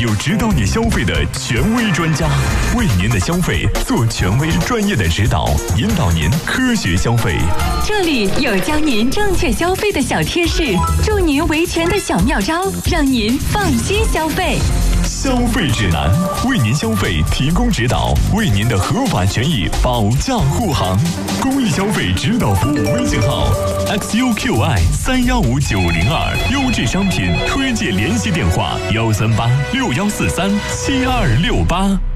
有指导你消费的权威专家，为您的消费做权威专业的指导，引导您科学消费。 这里有教您正确消费的小贴士，助您维权的小妙招，让您放心消费。 消费指南，为您消费提供指导，为您的合法权益保驾护航。公益消费指导服务微信号 XUQI315902，优质商品推荐联系电话13861437268。